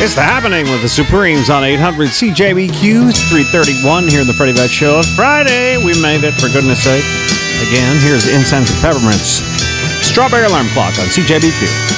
It's The Happening with the Supremes on 800 CJBQ. It's 3:31 here in the Freddie Vet Show. It's Friday. We made it, for goodness sake. Again, here's Incense and Peppermints. Strawberry Alarm Clock on CJBQ.